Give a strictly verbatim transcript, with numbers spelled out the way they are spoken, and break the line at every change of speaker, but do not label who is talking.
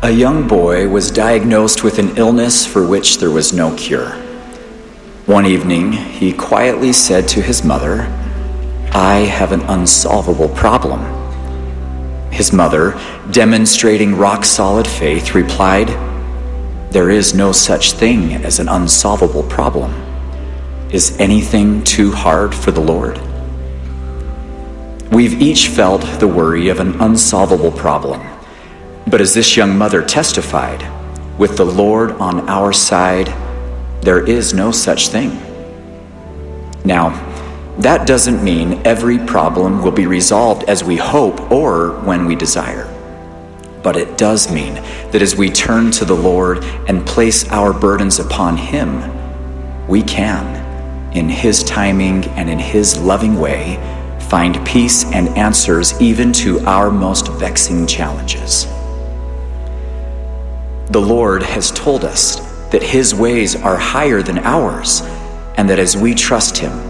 A young boy was diagnosed with an illness for which there was no cure. One evening, he quietly said to his mother, "I have an unsolvable problem." His mother, demonstrating rock-solid faith, replied, "There is no such thing as an unsolvable problem. Is anything too hard for the Lord?" We've each felt the worry of an unsolvable problem. But as this young mother testified, with the Lord on our side, there is no such thing. Now, that doesn't mean every problem will be resolved as we hope or when we desire. But it does mean that as we turn to the Lord and place our burdens upon Him, we can, in His timing and in His loving way, find peace and answers even to our most vexing challenges. The Lord has told us that His ways are higher than ours, and that as we trust Him,